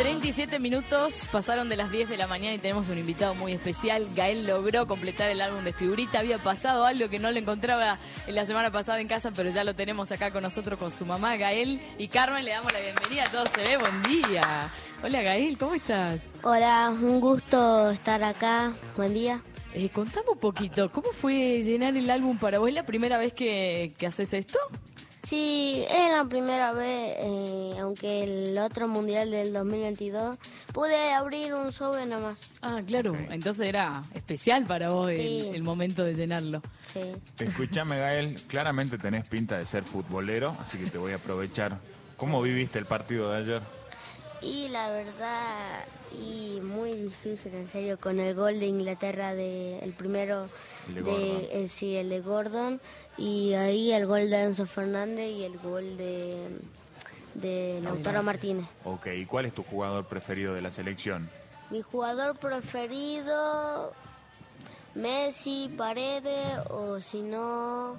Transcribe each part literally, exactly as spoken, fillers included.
treinta y siete minutos pasaron de las diez de la mañana y tenemos un invitado muy especial. Gael logró completar el álbum de figurita. Había pasado algo que no lo encontraba en la semana pasada en casa, pero ya lo tenemos acá con nosotros, con su mamá, Gael y Carmen. Le damos la bienvenida a Todo Se Ve. Buen día. Hola, Gael, ¿cómo estás? Hola, un gusto estar acá. Buen día. Eh, contame un poquito, ¿cómo fue llenar el álbum para vos? ¿Es la primera vez que, que haces esto? Sí, es la primera vez, eh, aunque el otro mundial del dos mil veintidós pude abrir un sobre nomás. Ah, claro, okay. Entonces era especial para vos Sí. el, el momento de llenarlo. Sí. Escúchame, Gael, claramente tenés pinta de ser futbolero, así que te voy a aprovechar. ¿Cómo viviste el partido de ayer? Y la verdad, y muy difícil, en serio, con el gol de Inglaterra, de el primero, El de de, Gordon. eh, sí, el de Gordon, y ahí el gol de Enzo Fernández y el gol de, de Lautaro Martínez. Ok, ¿y cuál es tu jugador preferido de la selección? Mi jugador preferido, Messi, Paredes, o si no,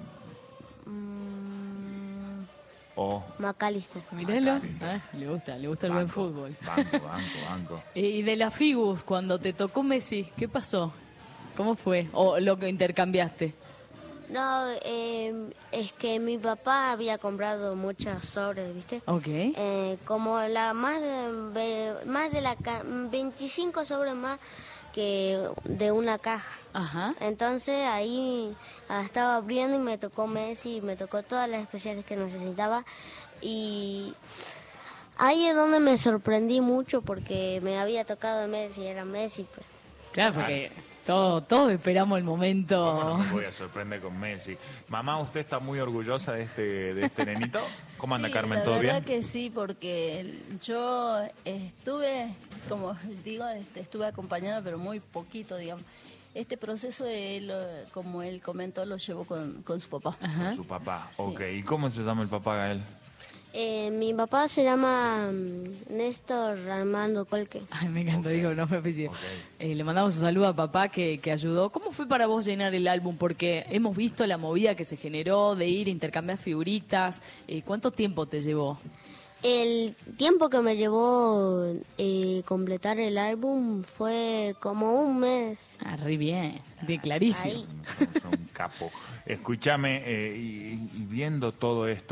mmm, O McAllister. Míralo, McAllister. ah, le gusta, le gusta el buen Banco, fútbol. Banco, banco, banco. Eh, Y de la Figus, cuando te tocó Messi, ¿qué pasó? ¿Cómo fue? ¿O lo que intercambiaste? No, eh, es que mi papá había comprado muchos sobres, ¿viste? Ok. Eh, como la más de, ve- más de la ca- veinticinco sobres más que de una caja. Ajá. Entonces ahí ah, estaba abriendo y me tocó Messi, y me tocó todas las especiales que necesitaba y ahí es donde me sorprendí mucho porque me había tocado Messi, era Messi, pues. Claro, porque todos todo esperamos el momento. ¿Cómo no me voy a sorprender con Messi? Mamá, ¿usted está muy orgullosa de este, de este nenito? ¿Cómo anda, Sí, Carmen? la ¿Todo verdad bien? que sí, porque yo estuve, como digo, este, estuve acompañada, pero muy poquito, digamos. Este proceso, él, eh, como él comentó, lo llevó con, con su papá. Ajá. Con su papá. Sí. Ok, ¿y cómo se llama el papá, Gael? Eh, mi papá se llama mm, Néstor Armando Colque. Ay, me encanta, Ok. digo, no me apellido. Ok. Eh, le mandamos un saludo a papá que, que ayudó. ¿Cómo fue para vos llenar el álbum? Porque hemos visto la movida que se generó de ir a intercambiar figuritas. Eh, ¿Cuánto tiempo te llevó? El tiempo que me llevó eh, completar el álbum fue como un mes. Ah, re bien, de clarísimo. Ahí. Son- son un capo. Escúchame, eh, y, y viendo todo esto,